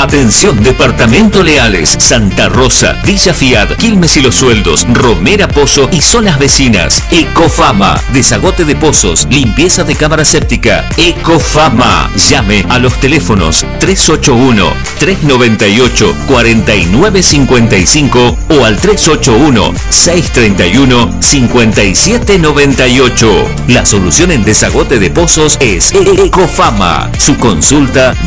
Atención, Departamento Leales, Santa Rosa, Villa Fiat, Quilmes y Los Sueldos, Romera Pozo y zonas vecinas. Ecofama, desagote de pozos, limpieza de cámara séptica. Ecofama. Llame a los teléfonos 381-398-4955 o al 381-631-5798. La solución en desagote de pozos es Ecofama. Su consulta